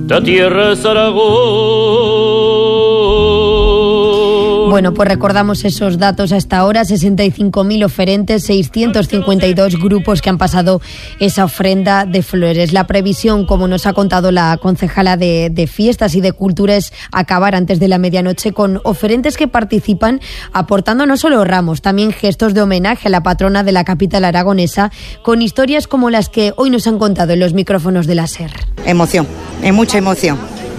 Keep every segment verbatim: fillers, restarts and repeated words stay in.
da tierra Zaragoza. Bueno, pues recordamos esos datos hasta ahora, sesenta y cinco mil oferentes, seiscientos cincuenta y dos grupos que han pasado esa ofrenda de flores. La previsión, como nos ha contado la concejala de, de Fiestas y de Cultura, es acabar antes de la medianoche con oferentes que participan aportando no solo ramos, también gestos de homenaje a la patrona de la capital aragonesa, con historias como las que hoy nos han contado en los micrófonos de la SER. Emoción, es mucha emoción,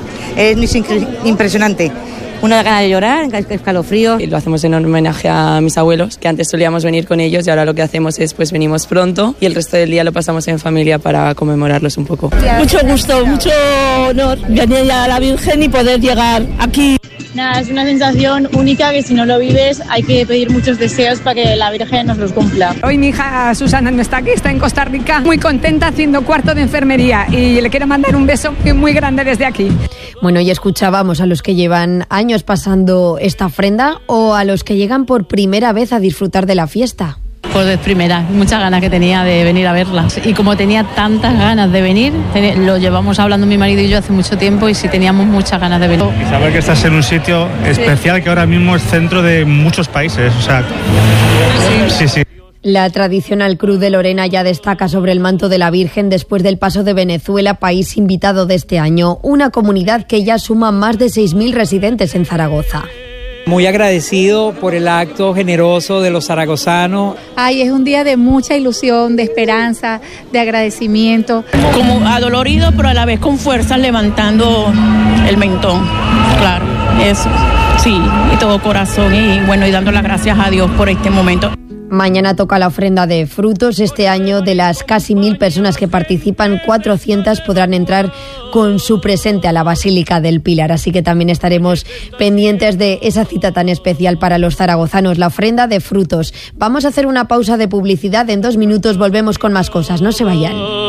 es impresionante. Una gana de llorar, escalofríos. Y lo hacemos en homenaje a mis abuelos, que antes solíamos venir con ellos y ahora lo que hacemos es pues venimos pronto y el resto del día lo pasamos en familia para conmemorarlos un poco. Mucho gusto, mucho honor venir a la Virgen y poder llegar aquí. Nada, es una sensación única que si no lo vives hay que pedir muchos deseos para que la Virgen nos los cumpla. Hoy mi hija Susana no está aquí, está en Costa Rica, muy contenta haciendo cuarto de enfermería y le quiero mandar un beso muy grande desde aquí. Bueno, y escuchábamos a los que llevan años pasando esta ofrenda o a los que llegan por primera vez a disfrutar de la fiesta. Pues de primera, muchas ganas que tenía de venir a verlas. Y como tenía tantas ganas de venir, lo llevamos hablando mi marido y yo hace mucho tiempo y sí teníamos muchas ganas de venir. Y saber que estás en un sitio especial sí. Que ahora mismo es centro de muchos países, o sea, sí, sí. sí. La tradicional Cruz de Lorena ya destaca sobre el manto de la Virgen después del paso de Venezuela, país invitado de este año, una comunidad que ya suma más de seis mil residentes en Zaragoza. Muy agradecido por el acto generoso de los zaragozanos. Ay, es un día de mucha ilusión, de esperanza, de agradecimiento. Como adolorido, pero a la vez con fuerza levantando el mentón, claro, eso, sí, y todo corazón y bueno, y dando las gracias a Dios por este momento. Mañana toca la ofrenda de frutos. Este año, de las casi mil personas que participan, cuatrocientas podrán entrar con su presente a la Basílica del Pilar. Así que también estaremos pendientes de esa cita tan especial para los zaragozanos, la ofrenda de frutos. Vamos a hacer una pausa de publicidad. En dos minutos volvemos con más cosas. No se vayan.